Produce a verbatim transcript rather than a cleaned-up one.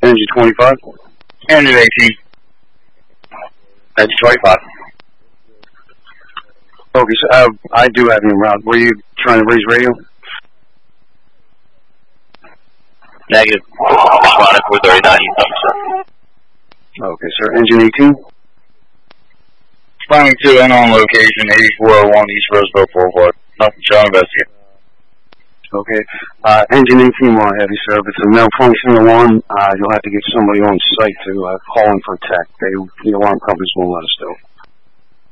Engine twenty-five. Engine eighteen. Engine twenty-five. Okay, so uh, I do have you en route. Were you trying to raise radio? Negative. Responded for thirty-nine East, sir. Okay, sir. Engine eighteen. Responding to and on location, eighty-four oh one East Roosevelt Boulevard. Nothing showing investigate. Okay. Uh, engine eighteen will have you, sir. If it's a malfunction alarm, uh, you'll have to get somebody on site to uh, call in for tech. They, the alarm companies won't let us do it.